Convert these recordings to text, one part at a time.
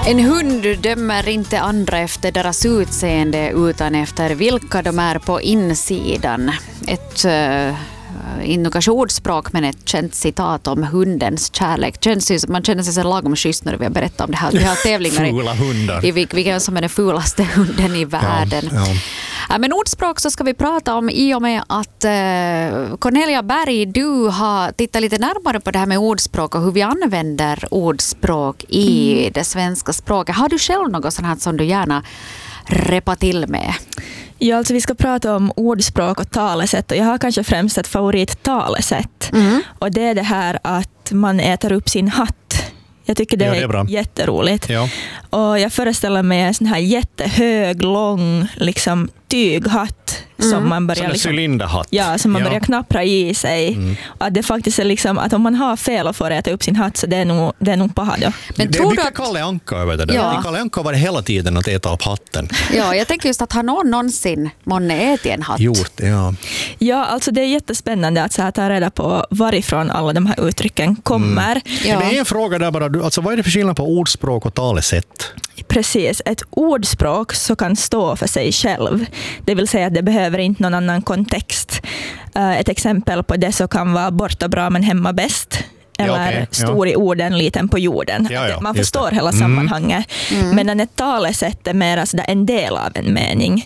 En hund dömer inte andra efter deras utseende utan efter vilka de är på insidan. Ett inte kanske ordspråk men ett känt citat om hundens kärlek. Man känner sig så lagom schysst när vi har berättat om det här. Vi har tävlingar fula hundar. i vilken som är den fulaste hunden i världen. Ja. Men ordspråk så ska vi prata om i och med att Cornelia Berg, du har tittat lite närmare på det här med ordspråk och hur vi använder ordspråk i det svenska språket. Har du själv något sånt här som du gärna repar till med? Ja, alltså vi ska prata om ordspråk och talesätt och jag har kanske främst ett favorittalesätt. Och det är det här att man äter upp sin hatt. Jag tycker det är jätteroligt. Ja. Och jag föreställer mig en sån här jättehög, lång liksom tyghatt som man börjar liksom, cylinderhatt. Ja, som man börjar knappra i sig. Och att det faktiskt är liksom att om man har fel och får äta upp sin hatt så det är nog paha då. Men det är mycket Kalle Anka över det där. Ja. Kalle Anka var det hela tiden att äta upp hatten. Ja, jag tänker just att har någon någonsin ätit en hatt? Gjort, ja. Ja, alltså det är jättespännande att så här ta reda på varifrån alla de här uttrycken kommer. Ja. Det är en fråga där bara, alltså vad är det för skillnad på ordspråk och talesätt? Precis, ett ordspråk så kan stå för sig själv. Det vill säga att det behöver inte någon annan kontext. Ett exempel på det så kan vara borta bra men hemma bäst. Eller stor i orden, liten på jorden. Man förstår hela sammanhanget. Men ett talesätt är mer alltså en del av en mening.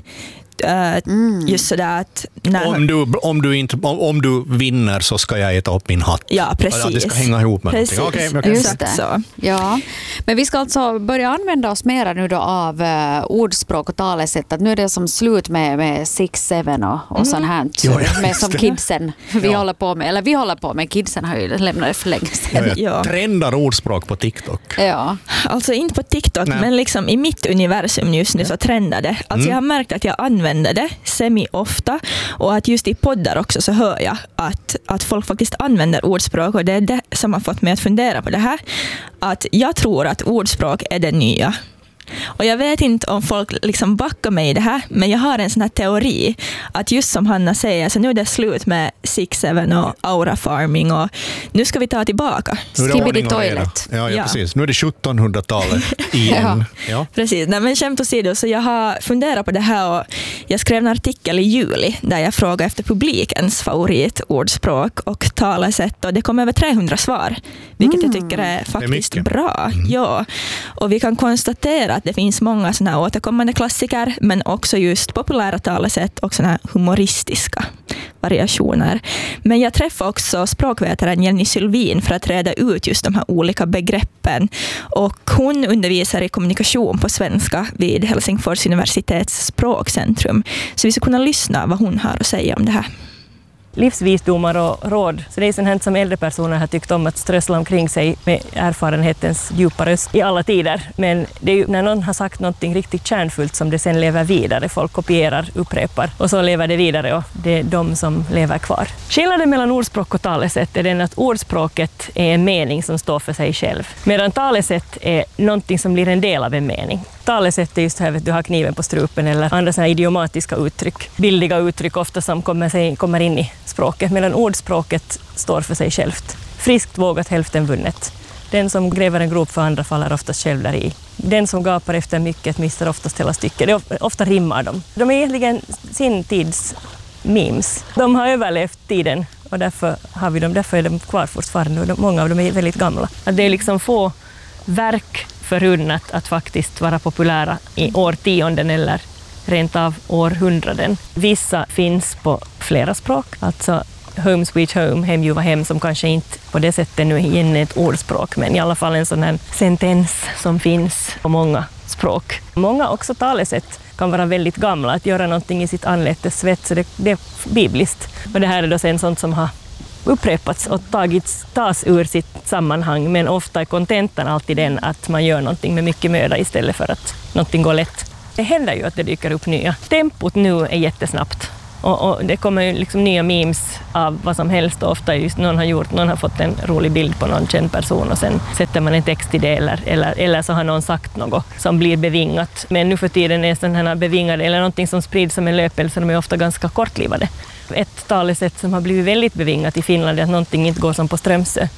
Just sådär att om du vinner så ska jag äta upp min hatt. Ja, precis. Ja, det ska hänga ihop med precis. någonting. Okay. Just det. Så. Ja. Men vi ska alltså börja använda oss mera nu då av ordspråk och talesätt. Att nu är det som slut med 6-7 och sånt här med som kidsen vi håller på med. Kidsen har ju lämnat det för länge sedan. Trendar ordspråk på TikTok. Ja. Alltså inte på TikTok men liksom i mitt universum just nu så trendar det. Alltså jag har märkt att jag använder det semi-ofta och att just i poddar också så hör jag att folk faktiskt använder ordspråk och det är det som har fått mig att fundera på det här. Att jag tror att ordspråk är det nya. Och jag vet inte om folk liksom backar mig i det här, men jag har en sån här teori att just som Hanna säger så nu är det slut med 6-7 och aura farming och nu ska vi ta tillbaka. Skibidi toilet. Ja, precis. Nu är det 1700-talet igen. Ja. Precis. Nej, men skämt åsido så jag har funderat på det här och jag skrev en artikel i juli där jag frågade efter publikens favoritordspråk och talesätt och det kom över 300 svar, vilket jag tycker är faktiskt bra. Ja. Och vi kan konstatera att det finns många såna här återkommande klassiker men också just populära talesätt och såna här humoristiska variationer. Men jag träffade också språkvetaren Jenny Sylvin för att reda ut just de här olika begreppen och hon undervisar i kommunikation på svenska vid Helsingfors universitets språkcentrum. Så vi ska kunna lyssna vad hon har att säga om det här. Livsvisdomar och råd. Så det är sånt som äldre personer har tyckt om att strössla omkring sig med erfarenhetens djupa röst i alla tider. Men det är ju när någon har sagt någonting riktigt kärnfullt som det sen lever vidare. Folk kopierar, upprepar och så lever det vidare och det är de som lever kvar. Skillnaden mellan ordspråk och talesätt är den att ordspråket är en mening som står för sig själv. Medan talesätt är någonting som blir en del av en mening. Talesätt är just här att du har kniven på strupen eller andra såna här idiomatiska uttryck. Billiga uttryck ofta som kommer in i språket, medan ordspråket står för sig självt. Friskt vågat, hälften vunnet. Den som gräver en grop för andra faller oftast själv där i. Den som gapar efter mycket mister oftast hela stycket. Ofta rimmar de. De är egentligen sin tids memes. De har överlevt tiden och därför har vi dem. Därför är de kvar fortfarande och många av dem är väldigt gamla. Att det är liksom få verk förunnat att faktiskt vara populära i årtionden eller rent av århundraden. Vissa finns på flera språk, alltså Home Sweet Home, hemljuva hem, som kanske inte på det sättet nu igen är ett ordspråk, men i alla fall en sån här sentens som finns på många språk. Många också talesätt kan vara väldigt gamla, att göra någonting i sitt anletes svett, så det är bibliskt. Och det här är då sen sånt som har upprepats och tas ur sitt sammanhang, men ofta är kontentan alltid den att man gör någonting med mycket möda istället för att någonting går lätt. Det händer ju att det dyker upp nya. Tempot nu är jättesnabbt och det kommer ju liksom nya memes av vad som helst och ofta just någon har fått en rolig bild på någon känd person och sen sätter man en text i det eller så har någon sagt något som blir bevingat. Men nu för tiden är sådana här bevingade eller någonting som sprids som en löpelse, de är ofta ganska kortlivade. Ett talesätt som har blivit väldigt bevingat i Finland är att någonting inte går som på Strömsö.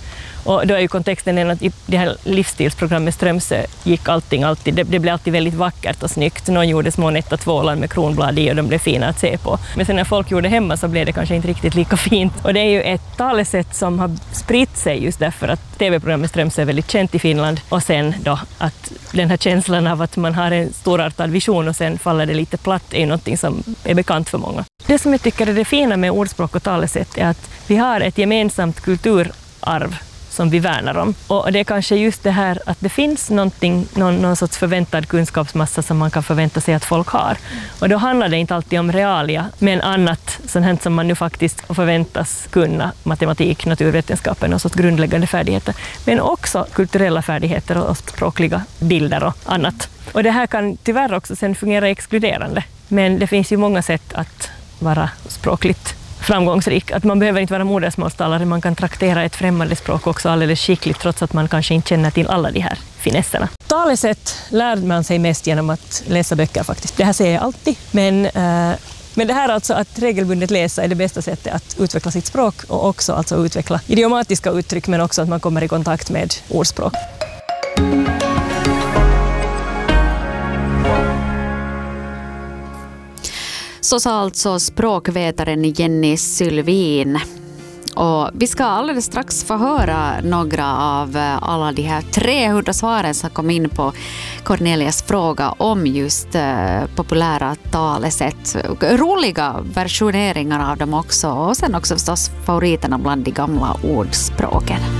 Och då är ju kontexten den att i det här livsstilsprogrammet Strömsö gick alltid, det blev alltid väldigt vackert och snyggt. Någon gjorde små nätta tvålar med kronblad i och de blev fina att se på. Men sen när folk gjorde hemma så blev det kanske inte riktigt lika fint. Och det är ju ett talesätt som har spritt sig just därför att tv-programmet Strömsö är väldigt känt i Finland. Och sen då att den här känslan av att man har en storartad vision och sen faller det lite platt är ju någonting som är bekant för många. Det som jag tycker är det fina med ordspråk och talesätt är att vi har ett gemensamt kulturarv som vi värnar om. Och det är kanske just det här att det finns någon sorts förväntad kunskapsmassa som man kan förvänta sig att folk har. Och då handlar det inte alltid om realia, men annat sånt som man nu faktiskt förväntas kunna, matematik, naturvetenskapen och sorts grundläggande färdigheter. Men också kulturella färdigheter och språkliga bilder och annat. Och det här kan tyvärr också sen fungera exkluderande. Men det finns ju många sätt att vara språkligt framgångsrik. Att man behöver inte vara modersmålstalare, man kan traktera ett främmande språk också alldeles skickligt trots att man kanske inte känner till alla de här finesserna. Talesätt lär man sig mest genom att läsa böcker faktiskt. Det här säger jag alltid. Men det här alltså att regelbundet läsa är det bästa sättet att utveckla sitt språk och också alltså utveckla idiomatiska uttryck men också att man kommer i kontakt med ordspråk. Så sa alltså språkvetaren Jenny Sylvin. Och vi ska alldeles strax få höra några av alla de här 300 svaren som kom in på Cornelias fråga om just populära talesätt. Roliga versioneringar av dem också och sen också förstås favoriterna bland de gamla ordspråken.